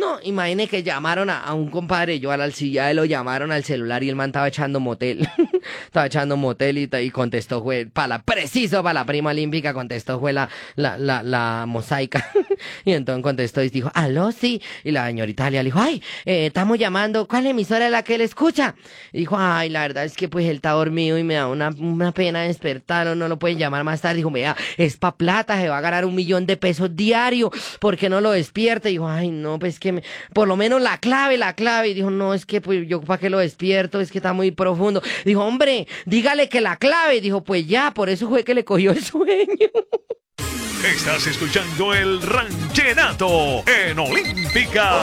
No, imagine que llamaron a un compadre, yo a la silla lo llamaron al celular y el man estaba echando motel. Estaba echando motel y contestó, fue, preciso para la prima olímpica, contestó, fue la mosaica. Y entonces contestó y dijo, aló, sí. Y la señorita le dijo, ay, estamos llamando, ¿cuál emisora es la que él escucha? Y dijo, ay, la verdad es que pues él está dormido y me da una pena despertarlo, no lo pueden llamar más tarde. Dijo, vea, es pa' plata, se va a ganar 1.000.000 de pesos diario, ¿por qué no lo despierte? Y dijo, ay, no, pues que por lo menos la clave. Y dijo, no, es que pues yo para qué lo despierto, es que está muy profundo. Dijo, hombre, dígale que la clave. Dijo, pues ya, por eso fue que le cogió el sueño. Estás escuchando el Ranchenato en Olímpica.